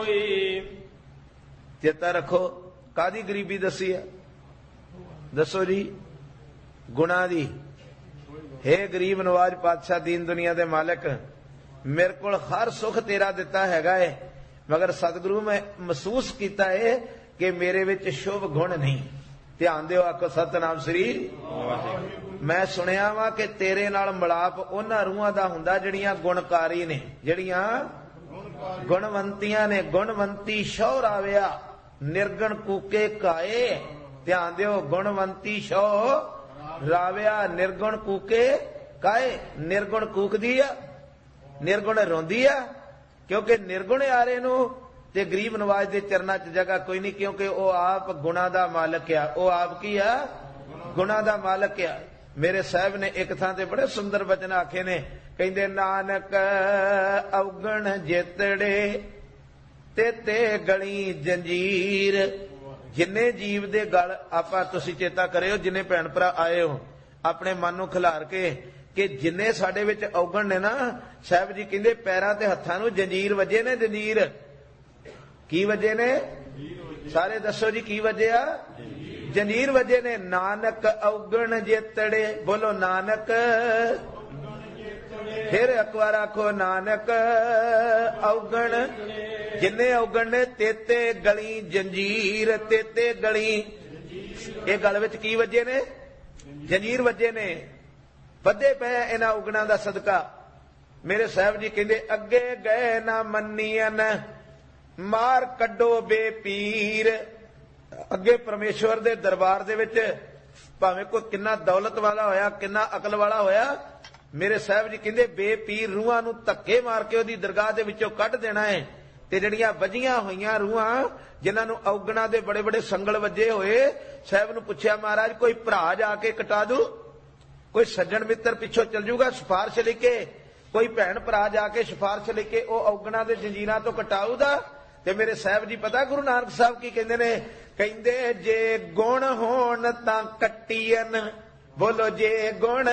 चेता रखो कादी गरीबी दसी है, दसो जी गुणा दी। हे गरीब नवाज पातशाह दीन दुनिया दे मालिक, मेरे को हर सुख तेरा दिता हैगा है, मगर सतगुरु मैं महसूस किया है कि मेरे विच शुभ गुण नहीं। ध्यान दिओ, आखो सतनाम श्री। मैं सुनिया वा कि तेरे नाल मिलाप उन्हां रूहां दा हुंदा जिहड़ियां गुणकारी ने, जिहड़ियां गुणवंतियां ने। गुणवंती शौ राविया निर्गुण कूके काए। ध्यान दिओ, गुणवंती शौ राविया निर्गुण कूके काए। निर्गुण कूकदी आ, निर्गुण रोंदी आ, क्योंकि निर्गुण यारे नू ते गरीब नवाज दे चरना च जगह कोई नहीं, क्योंकि वो आप गुणा दा मालक आ। वो आप की आ? गुणा दा मालक आ। मेरे साहब ने एक थां ते बड़े सुंदर वचन आखे ने, कहंदे नानक अवगण जेतड़े ते गली जंजीर। जिन्ने जीव दे गल आपां तुसीं चेता करियो, जिन्ने भैण भरा आए हो अपने मन नूं खिलार के कि जिन्ने साडे विच अवगण ने ना, साहब जी कहंदे पैरां ते हत्थां नूं जंजीर वजे ने। जंजीर की वजे ने? सारे दसो जी की वजिया? जंजीर वजे ने। नानक अवगण जेतड़े, बोलो नानक। फिर एक बार आखो नानक अवगण। जिन्ने अवगण ने तेते गली जंजीर। तेते गली, ये गल विच की वजे ने? जंजीर वजे ने। बधे पे इन्हां अवगणां दा सदका। मेरे साहब जी कहंदे अगे गए ना मन्नियन मार कड्डो बेपीर। अगे परमेश्वर दे दरबार दे विच भावें कोई किन्ना दौलत वाला होया, किन्ना अकल वाला होया, मेरे साहब जी कहंदे बेपीर रूहां नूं धक्के मार के ओदी दरगाह दे विचों कढ देना है। ते जिहड़ियां वजियां होईयां रूहां, जिन्हां नूं अवगणां दे बड़े बड़े संगल वजे होए, साहब नूं पुछया महाराज कोई भरा जाके कटा दू? कोई सज्जन मित्र पिछों चल जूगा सिफारिश लिखे? कोई भैन भरा जाके सिफारिश लिखे ओ अवगणां दे जंजीरां तो कटाऊदा? ते मेरे साहब जी पता गुरु नानक साहब की कहंदे ने? कहंदे जे गुण होण तां कट्टीयन। बोलो जे गुण।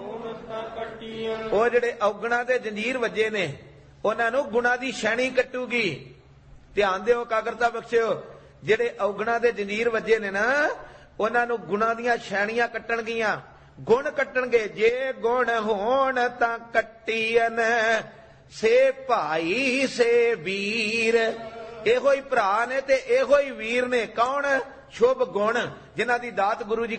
ਉਹ ਜਿਹੜੇ ਔਗਣਾ ਦੇ ਜੰਜੀਰ ਵੱਜੇ ਨੇ ਉਹਨਾਂ ਨੂੰ ਗੁਣਾ ਦੀ ਸ਼ੈਣੀ ਕੱਟੂਗੀ। ਧਿਆਨ ਦਿਓ, ਕਾਗਰਤਾ ਬਖਸ਼ਿਓ। ਜਿਹੜੇ ਔਗਣਾ ਦੇ ਜੰਜੀਰ ਵੱਜੇ ਨੇ ਨਾ, ਉਹਨਾਂ ਨੂੰ ਗੁਣਾ ਦੀਆਂ ਸ਼ੈਣੀਆਂ ਕੱਟਣਗੀਆਂ, ਗੁਣ ਕੱਟਣਗੇ। ਜੇ ਗੁਣ ਹੋਣ ਤਾਂ ਕੱਟੀਨ ਸੇ ਭਾਈ ਸੇ ਵੀਰ। ਇਹੋ ਹੀ ਭਰਾ ਨੇ ਤੇ ਇਹੋ ਹੀ ਵੀਰ ਨੇ। ਕੌਣ? ਸ਼ੁਭ ਗੁਣ, ਜਿਨ੍ਹਾਂ ਦੀ ਦਾਤ ਗੁਰੂ ਜੀ